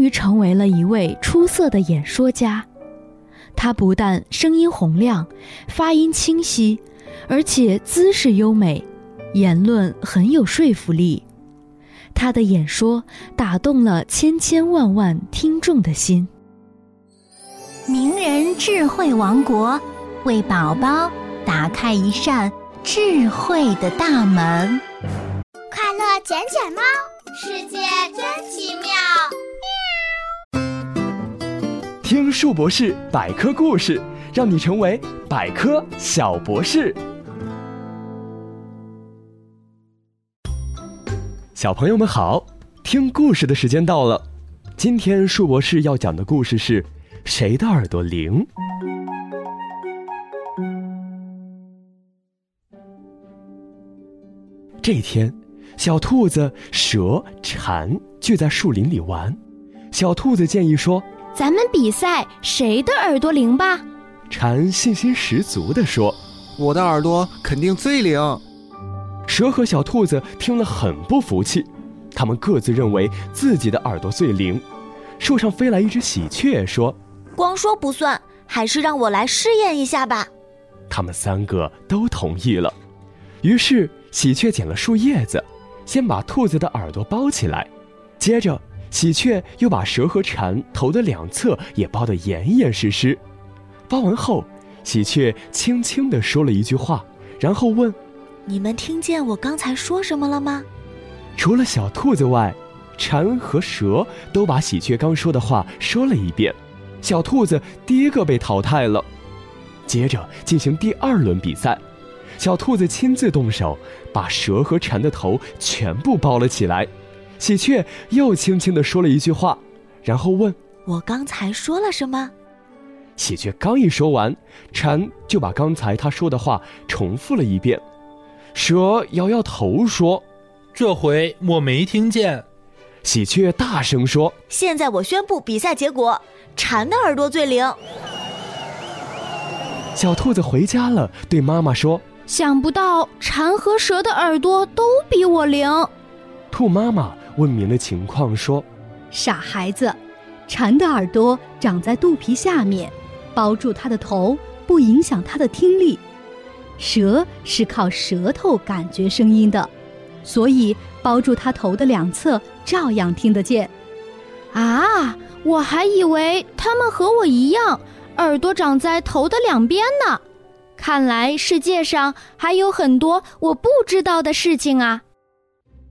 于成为了一位出色的演说家。他不但声音洪亮，发音清晰，而且姿势优美，言论很有说服力。他的演说打动了千千万万听众的心。 名人智慧王国，为宝宝打开一扇智慧的大门。 快乐捡捡猫，世界真奇妙。 听树博士百科故事，让你成为百科小博士。小朋友们好，听故事的时间到了。今天树博士要讲的故事是谁的耳朵灵？这天，小兔子、蛇、蝉聚在树林里玩。小兔子建议说， 咱们比赛谁的耳朵灵吧。 蝉信心十足地说， 我的耳朵肯定最灵。 蛇和小兔子听了很不服气，他们各自认为自己的耳朵最灵。树上飞来一只喜鹊说， 光说不算，还是让我来试验一下吧。 他们三个都同意了。于是喜鹊捡了树叶子，先把兔子的耳朵包起来，接着喜鹊又把蛇和蝉头的两侧也包得严严实实。包完后，喜鹊轻轻地说了一句话，然后问， 你们听见我刚才说什么了吗？ 除了小兔子外，蝉和蛇都把喜鹊刚说的话说了一遍。小兔子第一个被淘汰了。接着进行第二轮比赛，小兔子亲自动手，把蛇和蝉的头全部包了起来。喜鹊又轻轻地说了一句话，然后问， 我刚才说了什么？ 喜鹊刚一说完，蝉就把刚才他说的话重复了一遍。蛇摇摇头说， 这回我没听见。 喜鹊大声说， 现在我宣布比赛结果，蝉的耳朵最灵。 小兔子回家了，对妈妈说， 想不到蝉和蛇的耳朵都比我灵。 兔妈妈问明了情况说， 傻孩子，蝉的耳朵长在肚皮下面，包住它的头，不影响它的听力。蛇是靠舌头感觉声音的，所以包住它头的两侧照样听得见。 啊，我还以为它们和我一样，耳朵长在头的两边呢。看来世界上还有很多我不知道的事情啊。